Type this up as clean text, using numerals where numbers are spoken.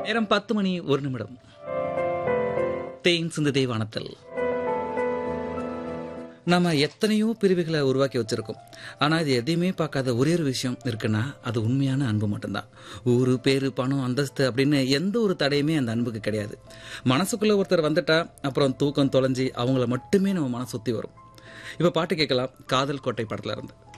நேரம் 10 மணி 1 நிமிடம். தேன் சிந்து தேவானத்தில் நம்ம எத்தனையோ பிரிவுகளை உருவாக்கி வச்சிருக்கோம். ஆனால் இது எதையுமே பார்க்காத ஒரே ஒரு விஷயம் இருக்குன்னா அது உண்மையான அன்பு மட்டும்தான். ஊரு, பேரு, பணம், அந்தஸ்து அப்படின்னு எந்த ஒரு தடையுமே அந்த அன்புக்கு கிடையாது. மனசுக்குள்ள ஒருத்தர் வந்துட்டா அப்புறம் தூக்கம் தொலைஞ்சி அவங்கள மட்டுமே நம்ம மனசு சுற்றி வரும். இப்போ பாட்டு கேட்கலாம். காதல் கோட்டை படத்துல இருந்து.